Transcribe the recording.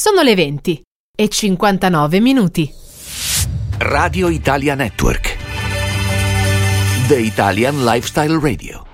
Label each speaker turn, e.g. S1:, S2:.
S1: Sono le 20:59.
S2: Radio Italia Network. The Italian Lifestyle Radio.